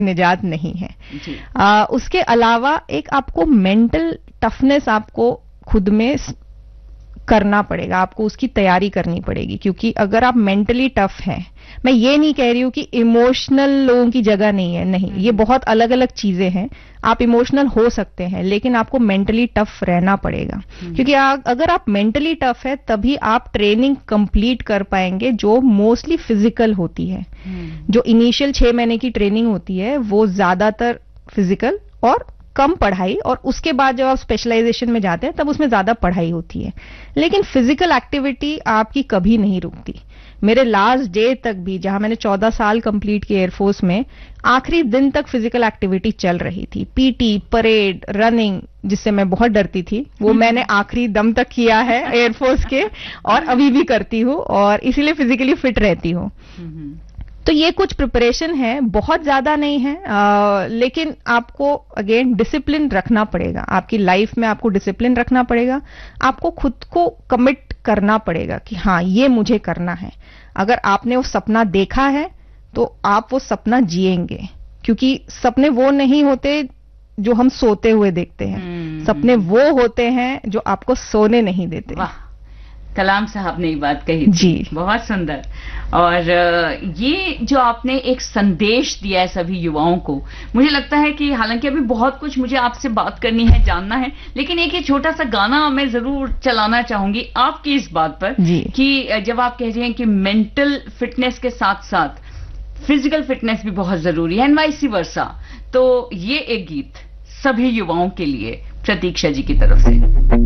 निजात नहीं है। उसके अलावा एक आपको मेंटल टफनेस आपको खुद में करना पड़ेगा, आपको उसकी तैयारी करनी पड़ेगी, क्योंकि अगर आप मेंटली टफ हैं, मैं ये नहीं कह रही हूं कि इमोशनल लोगों की जगह नहीं है, नहीं, ये बहुत अलग अलग चीजें हैं। आप इमोशनल हो सकते हैं लेकिन आपको मेंटली टफ रहना पड़ेगा, क्योंकि अगर आप मेंटली टफ है तभी आप ट्रेनिंग कंप्लीट कर पाएंगे, जो मोस्टली फिजिकल होती है। जो इनिशियल 6 महीने की ट्रेनिंग होती है वो ज्यादातर फिजिकल और कम पढ़ाई, और उसके बाद जब आप स्पेशलाइजेशन में जाते हैं तब उसमें ज्यादा पढ़ाई होती है। लेकिन फिजिकल एक्टिविटी आपकी कभी नहीं रुकती। मेरे लास्ट डे तक भी, जहां मैंने 14 साल कंप्लीट किए एयरफोर्स में, आखिरी दिन तक फिजिकल एक्टिविटी चल रही थी। पीटी, परेड, रनिंग, जिससे मैं बहुत डरती थी, वो मैंने आखिरी दम तक किया है एयरफोर्स के, और अभी भी करती हूँ, और इसीलिए फिजिकली फिट रहती हूँ। तो ये कुछ प्रिपरेशन है, बहुत ज्यादा नहीं है, लेकिन आपको अगेन डिसिप्लिन रखना पड़ेगा। आपकी लाइफ में आपको डिसिप्लिन रखना पड़ेगा, आपको खुद को कमिट करना पड़ेगा कि हाँ ये मुझे करना है। अगर आपने वो सपना देखा है तो आप वो सपना जिएंगे, क्योंकि सपने वो नहीं होते जो हम सोते हुए देखते हैं, सपने वो होते हैं जो आपको सोने नहीं देते। वाह, कलाम साहब ने ये बात कही जी, बहुत सुंदर। और ये जो आपने एक संदेश दिया है सभी युवाओं को, मुझे लगता है कि हालांकि अभी बहुत कुछ मुझे आपसे बात करनी है, जानना है, लेकिन एक ये छोटा सा गाना मैं जरूर चलाना चाहूंगी आपकी इस बात पर कि जब आप कह रहे हैं कि मेंटल फिटनेस के साथ साथ फिजिकल फिटनेस भी बहुत जरूरी है, एंड वाइस वर्सा, तो ये एक गीत सभी युवाओं के लिए प्रतीक्षा जी की तरफ से।